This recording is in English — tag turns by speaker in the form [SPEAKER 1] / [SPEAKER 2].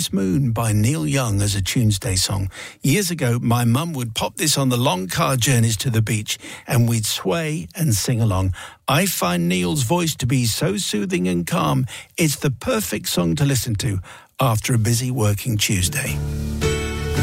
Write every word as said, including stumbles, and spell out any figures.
[SPEAKER 1] Christmas Moon by Neil Young as a Tuesday song. Years ago, my mum would pop this on the long car journeys to the beach and we'd sway and sing along. I find Neil's voice to be so soothing and calm. It's the perfect song to listen to after a busy working Tuesday.